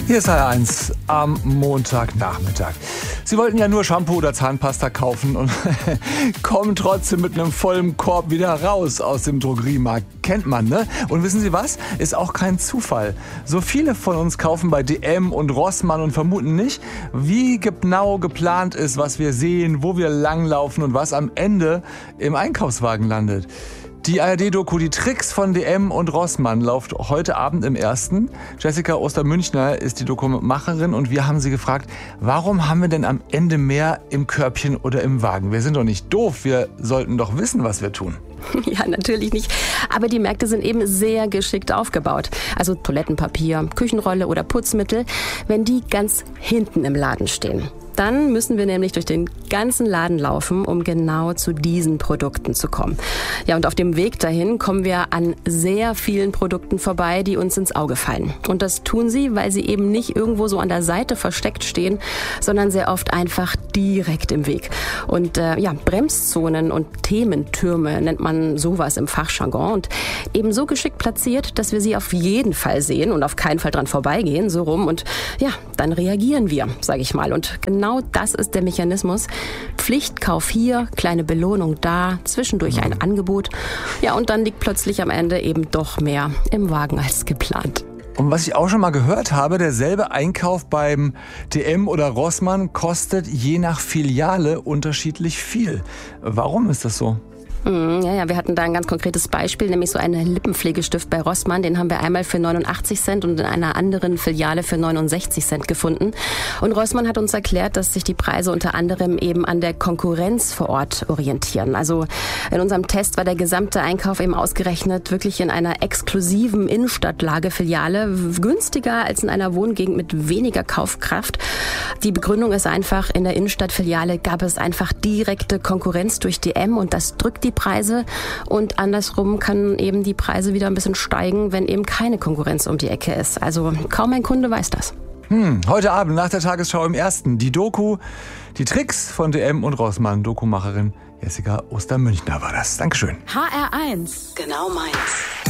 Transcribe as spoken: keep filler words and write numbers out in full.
Hier ist H R eins am Montagnachmittag. Sie wollten ja nur Shampoo oder Zahnpasta kaufen und kommen trotzdem mit einem vollen Korb wieder raus aus dem Drogeriemarkt. Kennt man, ne? Und wissen Sie was? Ist auch kein Zufall. So viele von uns kaufen bei D M und Rossmann und vermuten nicht, wie genau geplant ist, was wir sehen, wo wir langlaufen und was am Ende im Einkaufswagen landet. Die A R D-Doku Die Tricks von D M und Rossmann läuft heute Abend im Ersten. Jessica Ostermünchner ist die Dokumacherin und wir haben sie gefragt, warum haben wir denn am Ende mehr im Körbchen oder im Wagen? Wir sind doch nicht doof, wir sollten doch wissen, was wir tun. Ja, natürlich nicht. Aber die Märkte sind eben sehr geschickt aufgebaut. Also Toilettenpapier, Küchenrolle oder Putzmittel, wenn die ganz hinten im Laden stehen. Dann müssen wir nämlich durch den ganzen Laden laufen, um genau zu diesen Produkten zu kommen. Ja, und auf dem Weg dahin kommen wir an sehr vielen Produkten vorbei, die uns ins Auge fallen. Und das tun sie, weil sie eben nicht irgendwo so an der Seite versteckt stehen, sondern sehr oft einfach direkt im Weg. Und äh, ja, Bremszonen und Thementürme nennt man sowas im Fachjargon. Und eben so geschickt platziert, dass wir sie auf jeden Fall sehen und auf keinen Fall dran vorbeigehen, so rum. Und ja, dann reagieren wir, sage ich mal. Und genau das ist der Mechanismus. Pflichtkauf hier, kleine Belohnung da, zwischendurch ein Angebot. Ja, und dann liegt plötzlich am Ende eben doch mehr im Wagen als geplant. Und was ich auch schon mal gehört habe, derselbe Einkauf beim D M oder Rossmann kostet je nach Filiale unterschiedlich viel. Warum ist das so? Ja, ja, wir hatten da ein ganz konkretes Beispiel, nämlich so einen Lippenpflegestift bei Rossmann. Den haben wir einmal für neunundachtzig Cent und in einer anderen Filiale für neunundsechzig Cent gefunden. Und Rossmann hat uns erklärt, dass sich die Preise unter anderem eben an der Konkurrenz vor Ort orientieren. Also in unserem Test war der gesamte Einkauf eben ausgerechnet wirklich in einer exklusiven Innenstadtlagefiliale günstiger als in einer Wohngegend mit weniger Kaufkraft. Die Begründung ist einfach, in der Innenstadtfiliale gab es einfach direkte Konkurrenz durch D M und das drückt die Preise und andersrum kann eben die Preise wieder ein bisschen steigen, wenn eben keine Konkurrenz um die Ecke ist. Also kaum ein Kunde weiß das. Hm, heute Abend nach der Tagesschau im Ersten die Doku, die Tricks von D M und Rossmann. Dokumacherin Jessica Ostermünchner war das. Dankeschön. H R eins. Genau meins.